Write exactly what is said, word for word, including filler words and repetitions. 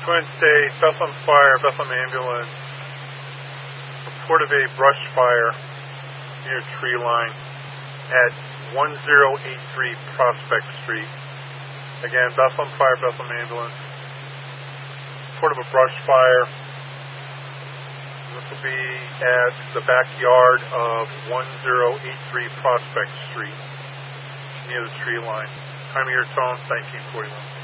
Twin State, Bethlehem Fire, Bethlehem Ambulance. Report of a brush fire near tree line at one zero eight three Prospect Street. Again, Bethlehem Fire, Bethlehem Ambulance. Report of a brush fire. This will be at the backyard of one zero eight three Prospect Street near the tree line. Time of your tone, nineteen forty-one.